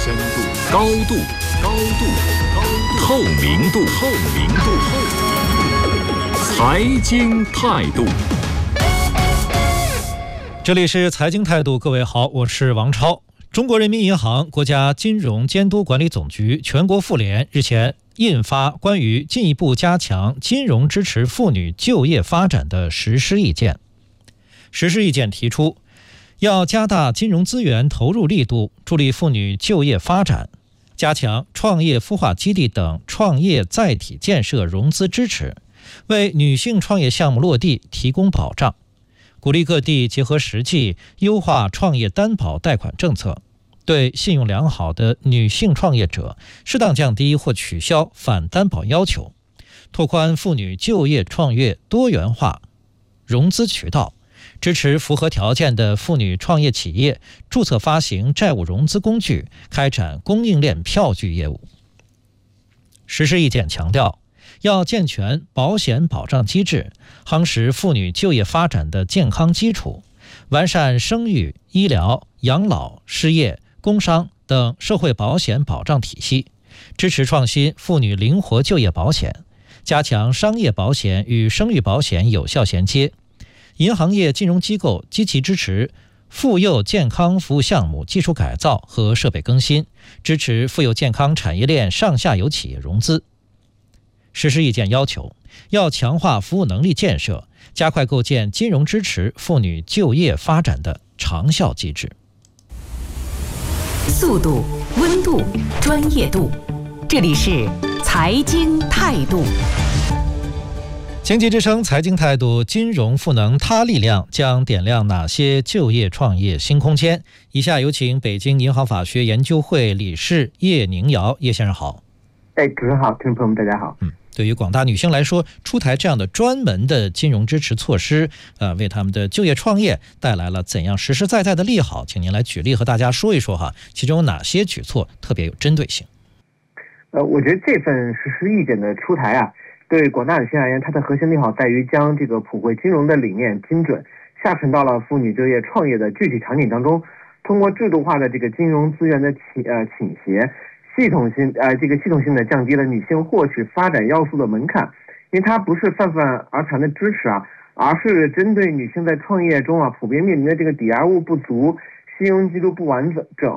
深度、高度、透明度、财经态度。 这里是财经态度，各位好，我是王超。中国人民银行、国家金融监督管理总局、全国妇联日前印发关于进一步加强金融支持妇女就业发展的实施意见。实施意见提出，要加大金融资源投入力度，助力妇女就业发展，加强创业孵化基地等创业载体建设融资支持，为女性创业项目落地提供保障，鼓励各地结合实际优化创业担保贷款政策，对信用良好的女性创业者适当降低或取消反担保要求，拓宽妇女就业创业多元化融资渠道，支持符合条件的妇女创业企业注册发行债务融资工具，开展供应链票据业务。实施意见强调，要健全保险保障机制，夯实妇女就业发展的健康基础，完善生育、医疗、养老、失业、工伤等社会保险保障体系，支持创新妇女灵活就业保险，加强商业保险与生育保险有效衔接。银行业金融机构积极支持妇幼健康服务项目技术改造和设备更新，支持妇幼健康产业链上下游企业融资。实施意见要求，要强化服务能力建设，加快构建金融支持妇女就业发展的长效机制。 速度、温度、专业度，这里是财经态度。 经济之声财经态度，金融赋能他力量，将点亮哪些就业创业新空间？以下有请北京银行法学研究会理事叶宁瑶。叶先生好。 主持人好，听众朋友们大家好。 对于广大女性来说，出台这样的专门的金融支持措施，为他们的就业创业带来了怎样实实在在的利好？请您来举例和大家说一说哈，其中有哪些举措特别有针对性？ 我觉得这份实施意见的出台啊，对广大女性而言，它的核心利好在于将这个普惠金融的理念精准下沉到了妇女就业创业的具体场景当中，通过制度化的这个金融资源的倾斜，系统性的降低了女性获取发展要素的门槛，因为它不是泛泛而谈的支持啊，而是针对女性在创业中啊普遍面临的这个抵押物不足、信用记录不完整